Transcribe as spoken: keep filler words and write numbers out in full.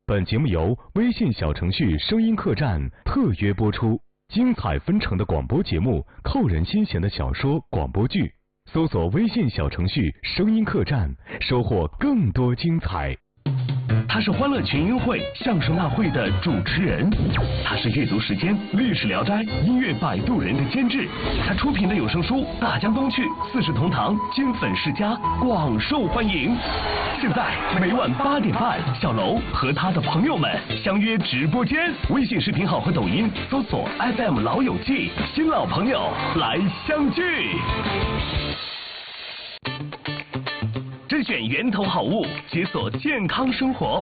本节目由微信小程序声音客栈特约播出，精彩纷呈的广播节目，扣人心弦的小说广播剧，搜索微信小程序声音客栈，收获更多精彩。 他是欢乐群英会相声大会的主持人，他是阅读时间历史聊斋音乐摆渡人的监制，他出品的有声书《大江东去》《四世同堂》金粉世家广受欢迎。现在每晚八点半，小楼和他的朋友们相约直播间，微信视频号和抖音搜索 F M 老友记，新老朋友来相聚。甄选源头好物，解锁健康生活。